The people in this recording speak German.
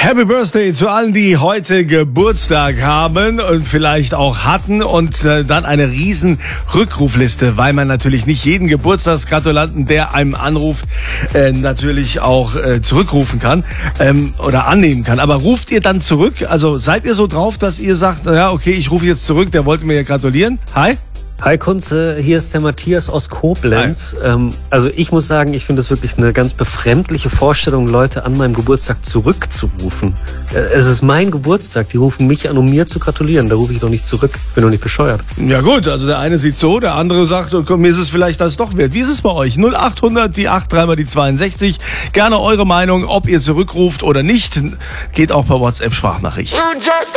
Happy Birthday zu allen, die heute Geburtstag haben und vielleicht auch hatten und dann eine riesen Rückrufliste, weil man natürlich nicht jeden Geburtstagsgratulanten, der einem anruft, natürlich auch zurückrufen kann oder annehmen kann. Aber ruft ihr dann zurück? Also seid ihr so drauf, dass ihr sagt, naja, okay, ich rufe jetzt zurück, der wollte mir ja gratulieren. Hi. Hi Kunze, hier ist der Matthias aus Koblenz. Also ich muss sagen, ich finde es wirklich eine ganz befremdliche Vorstellung, Leute an meinem Geburtstag zurückzurufen. Es ist mein Geburtstag, die rufen mich an, um mir zu gratulieren. Da rufe ich doch nicht zurück, bin doch nicht bescheuert. Ja gut, also der eine sieht so, der andere sagt, komm, mir ist es vielleicht das doch wert. Wie ist es bei euch? 0800, die 8, 3 mal die 62. Gerne eure Meinung, ob ihr zurückruft oder nicht. Geht auch per WhatsApp-Sprachnachricht.